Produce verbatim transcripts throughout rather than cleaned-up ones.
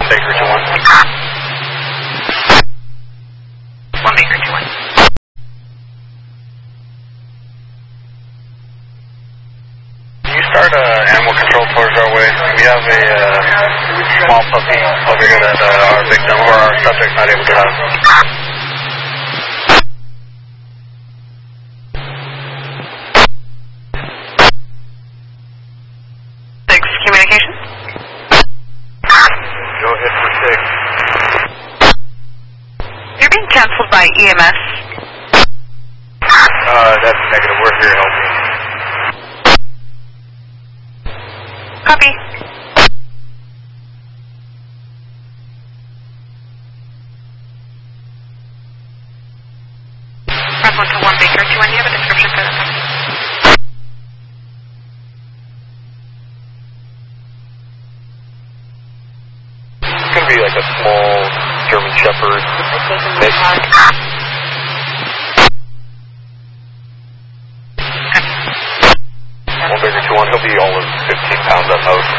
Baker two one. one Baker two one. Can you start uh, animal control towards our way? We have a uh, small puppy over here that uh, our victim or our subject's not able to have. Communication? Go ahead for six. You're being canceled by E M S. Uh, that's negative. We're here helping. Copy. Press one to one Baker two one. Do you have a description for this? Be like a small German Shepherd mix. One Bigger two one, he'll be all of fifteen pounds at most.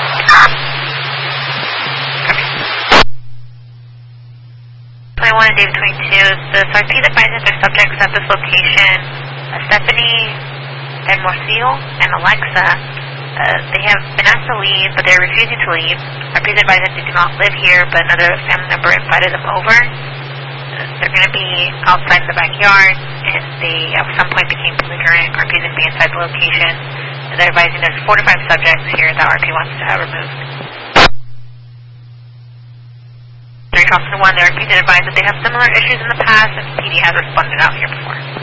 twenty-one and David twenty-two, the S R P advises their subjects at this location, uh, Stephanie and Morcille and Alexa. Uh, they have been asked to leave, but they're refusing to leave. R P's advised that they do not live here, but another family member invited them over. Uh, they're going to be outside in the backyard, and they at some point became belligerent. R P's going to be inside the location. And they're advising there's four to five subjects here that R P wants to have removed. three Thompson one, the R P did advise that they have similar issues in the past, and P D has responded out here before.